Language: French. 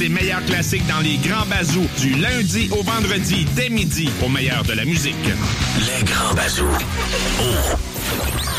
Les meilleurs classiques dans les grands bazous, du lundi au vendredi, dès midi, au meilleur de la musique. Les grands bazous. Oh.